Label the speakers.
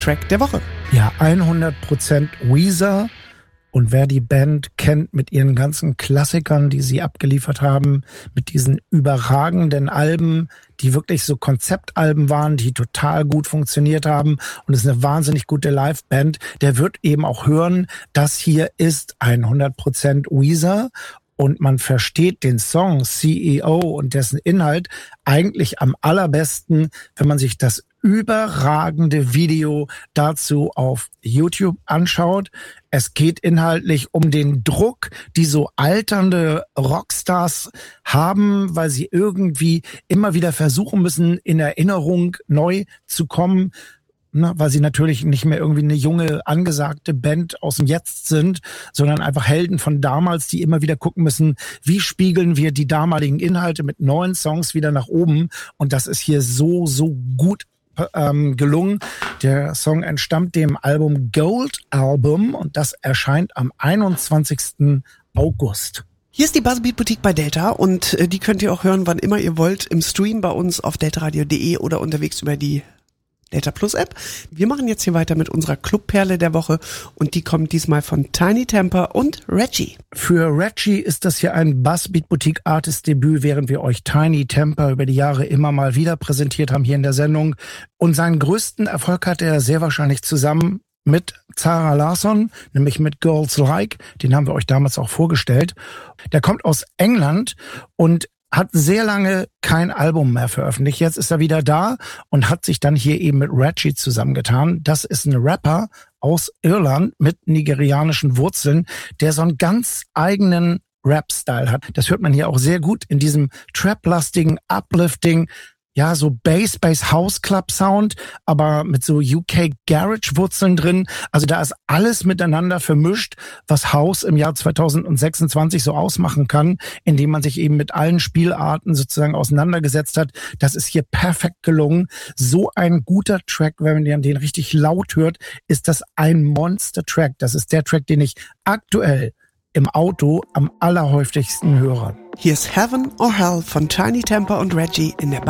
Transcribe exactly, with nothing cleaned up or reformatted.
Speaker 1: Track der Woche.
Speaker 2: Ja, hundert Prozent Weezer. Und wer die Band kennt mit ihren ganzen Klassikern, die sie abgeliefert haben, mit diesen überragenden Alben, die wirklich so Konzeptalben waren, die total gut funktioniert haben und es ist eine wahnsinnig gute Liveband, der wird eben auch hören, das hier ist hundert Prozent Weezer. Und man versteht den Song C E O und dessen Inhalt eigentlich am allerbesten, wenn man sich das überragende Video dazu auf YouTube anschaut. Es geht inhaltlich um den Druck, die so alternde Rockstars haben, weil sie irgendwie immer wieder versuchen müssen, in Erinnerung neu zu kommen. Ne, weil sie natürlich nicht mehr irgendwie eine junge, angesagte Band aus dem Jetzt sind, sondern einfach Helden von damals, die immer wieder gucken müssen, wie spiegeln wir die damaligen Inhalte mit neuen Songs wieder nach oben. Und das ist hier so, so gut ähm, gelungen. Der Song entstammt dem Album Gold Album und das erscheint am einundzwanzigsten August.
Speaker 1: Hier ist die Buzzbeat Boutique bei Delta und äh, die könnt ihr auch hören, wann immer ihr wollt, im Stream bei uns auf deltaradio punkt de oder unterwegs über die Delta Plus App. Wir machen jetzt hier weiter mit unserer Clubperle der Woche und die kommt diesmal von Tiny Temper und Reggie.
Speaker 2: Für Reggie ist das hier ein Buzzbeat Boutique Artist Debüt, während wir euch Tiny Temper über die Jahre immer mal wieder präsentiert haben hier in der Sendung. Und seinen größten Erfolg hatte er sehr wahrscheinlich zusammen mit Zara Larsson, nämlich mit Girls Like. Den haben wir euch damals auch vorgestellt. Der kommt aus England und hat sehr lange kein Album mehr veröffentlicht. Jetzt ist er wieder da und hat sich dann hier eben mit Reggie zusammengetan. Das ist ein Rapper aus Irland mit nigerianischen Wurzeln, der so einen ganz eigenen Rap-Style hat. Das hört man hier auch sehr gut in diesem Trap-lastigen, Uplifting, ja, so Bass, Bass House Club Sound, aber mit so U K Garage Wurzeln drin. Also da ist alles miteinander vermischt, was House im Jahr zweitausendsechsundzwanzig so ausmachen kann, indem man sich eben mit allen Spielarten sozusagen auseinandergesetzt hat. Das ist hier perfekt gelungen. So ein guter Track, wenn man den richtig laut hört, ist das ein Monster-Track. Das ist der Track, den ich aktuell im Auto am allerhäufigsten höre.
Speaker 1: Hier ist Heaven or Hell von Tiny Temper und Reggie in der